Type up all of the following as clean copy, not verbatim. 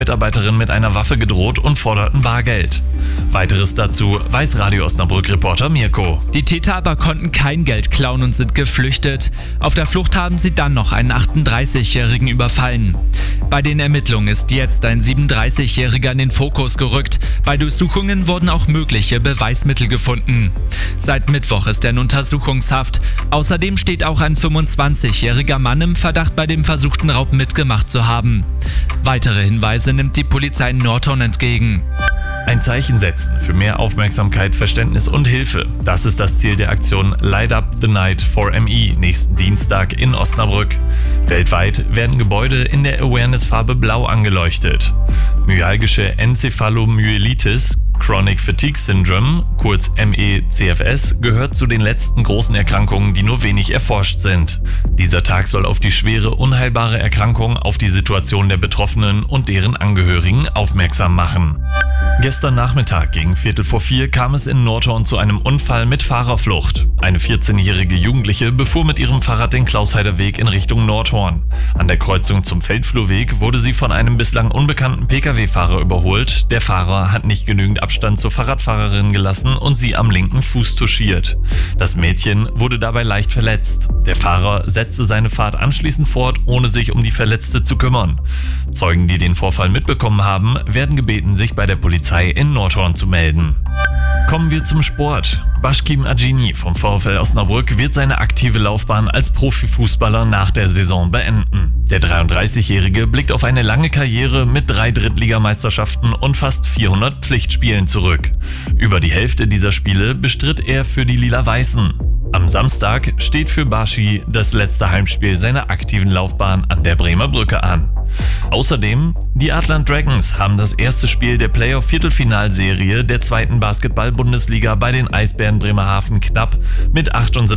Mitarbeiterin mit einer Waffe gedroht und forderten Bargeld. Weiteres dazu weiß Radio Osnabrück-Reporter Mirko. Die Täter aber konnten kein Geld klauen und sind geflüchtet. Auf der Flucht haben sie dann noch einen 38-Jährigen überfallen. Bei den Ermittlungen ist jetzt ein 37-Jähriger in den Fokus gerückt. Bei Durchsuchungen wurden auch mögliche Beweismittel gefunden. Seit Mittwoch ist er in Untersuchungshaft. Außerdem steht auch ein 25-jähriger Mann im Verdacht, bei dem versuchten Raub mitgemacht zu haben. Weitere Hinweise nimmt die Polizei in Nordhorn entgegen. Ein Zeichen setzen für mehr Aufmerksamkeit, Verständnis und Hilfe. Das ist das Ziel der Aktion Light Up the Night for ME nächsten Dienstag in Osnabrück. Weltweit werden Gebäude in der Awareness-Farbe Blau angeleuchtet. Myalgische Enzephalomyelitis, Chronic Fatigue Syndrome, kurz ME/CFS, gehört zu den letzten großen Erkrankungen, die nur wenig erforscht sind. Dieser Tag soll auf die schwere, unheilbare Erkrankung, auf die Situation der Betroffenen und deren Angehörigen aufmerksam machen. Gestern Nachmittag gegen 3:45 kam es in Nordhorn zu einem Unfall mit Fahrerflucht. Eine 14-jährige Jugendliche befuhr mit ihrem Fahrrad den Klausheider Weg in Richtung Nordhorn. An der Kreuzung zum Feldflurweg wurde sie von einem bislang unbekannten Pkw-Fahrer überholt. Der Fahrer hat nicht genügend Abstand zur Fahrradfahrerin gelassen und sie am linken Fuß touchiert. Das Mädchen wurde dabei leicht verletzt. Der Fahrer setzte seine Fahrt anschließend fort, ohne sich um die Verletzte zu kümmern. Zeugen, die den Vorfall mitbekommen haben, werden gebeten, sich bei der Polizei in Nordhorn zu melden. Kommen wir zum Sport. Başkim Acini vom VfL Osnabrück wird seine aktive Laufbahn als Profifußballer nach der Saison beenden. Der 33-Jährige blickt auf eine lange Karriere mit 3 Drittligameisterschaften und fast 400 Pflichtspielen zurück. Über die Hälfte dieser Spiele bestritt er für die Lila-Weißen. Am Samstag steht für Baschi das letzte Heimspiel seiner aktiven Laufbahn an der Bremer Brücke an. Außerdem, die Atlant Dragons haben das erste Spiel der Playoff-Viertelfinalserie der 2. Basketball-Bundesliga bei den Eisbären Bremerhaven knapp mit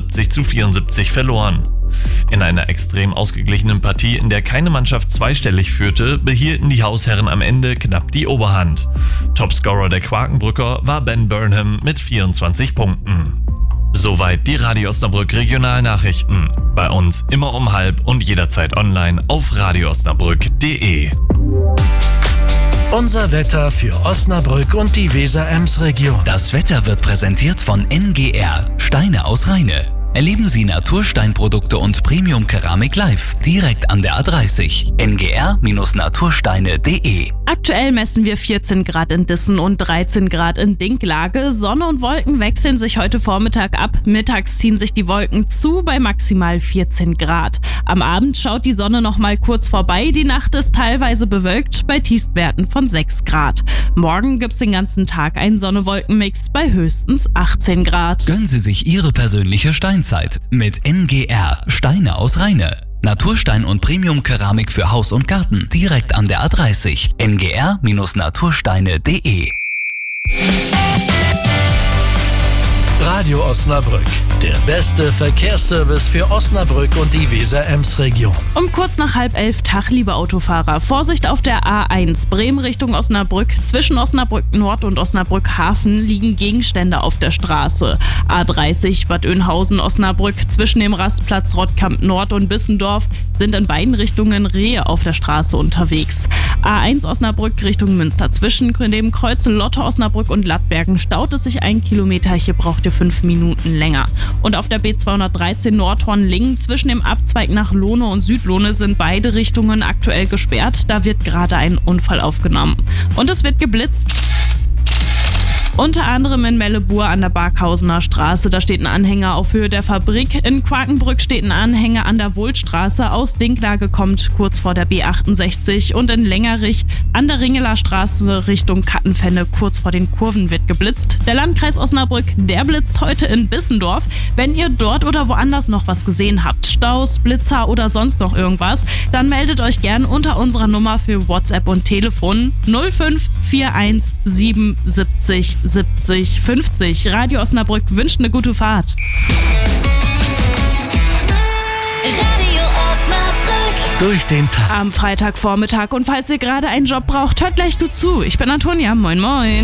78:74 verloren. In einer extrem ausgeglichenen Partie, in der keine Mannschaft zweistellig führte, behielten die Hausherren am Ende knapp die Oberhand. Topscorer der Quakenbrücker war Ben Burnham mit 24 Punkten. Soweit die Radio Osnabrück Regionalnachrichten. Bei uns immer um 12:30 und jederzeit online auf radioosnabrück.de. Unser Wetter für Osnabrück und die Weser-Ems-Region. Das Wetter wird präsentiert von NGR, Steine aus Rheine. Erleben Sie Natursteinprodukte und Premium-Keramik live, direkt an der A30. ngr-natursteine.de. Aktuell messen wir 14 Grad in Dissen und 13 Grad in Dinklage. Sonne und Wolken wechseln sich heute Vormittag ab. Mittags ziehen sich die Wolken zu bei maximal 14 Grad. Am Abend schaut die Sonne noch mal kurz vorbei. Die Nacht ist teilweise bewölkt bei Tiefstwerten von 6 Grad. Morgen gibt's den ganzen Tag einen Sonne-Wolken-Mix bei höchstens 18 Grad. Gönnen Sie sich Ihre persönliche Steinzeit mit NGR, Steine aus Rheine. Naturstein und Premium-Keramik für Haus und Garten, direkt an der A30. ngr-natursteine.de. Radio Osnabrück, der beste Verkehrsservice für Osnabrück und die Weser-Ems-Region. Um kurz nach 10:30 Tag, liebe Autofahrer. Vorsicht auf der A1 Bremen Richtung Osnabrück. Zwischen Osnabrück Nord und Osnabrück Hafen liegen Gegenstände auf der Straße. A30 Bad Oeynhausen Osnabrück. Zwischen dem Rastplatz Rottkamp Nord und Bissendorf sind in beiden Richtungen Rehe auf der Straße unterwegs. A1 Osnabrück Richtung Münster. Zwischen dem Kreuz Lotte Osnabrück und Lattbergen staut es sich 1 Kilometer. Hier braucht ihr 5 Minuten länger. Und auf der B213 Nordhorn-Lingen zwischen dem Abzweig nach Lohne und Südlohne sind beide Richtungen aktuell gesperrt. Da wird gerade ein Unfall aufgenommen. Und es wird geblitzt. Unter anderem in Mellebur an der Barkhausener Straße. Da steht ein Anhänger auf Höhe der Fabrik. In Quakenbrück steht ein Anhänger an der Wohlstraße. Aus Dinklage kommt kurz vor der B68. Und in Längerich an der Ringeler Straße Richtung Kattenfenne kurz vor den Kurven wird geblitzt. Der Landkreis Osnabrück, der blitzt heute in Bissendorf. Wenn ihr dort oder woanders noch was gesehen habt, Staus, Blitzer oder sonst noch irgendwas, dann meldet euch gern unter unserer Nummer für WhatsApp und Telefon 0541 77 70 50. Radio Osnabrück wünscht eine gute Fahrt. Radio Osnabrück. Durch den Tag. Am Freitagvormittag. Und falls ihr gerade einen Job braucht, hört gleich gut zu. Ich bin Antonia. Moin moin.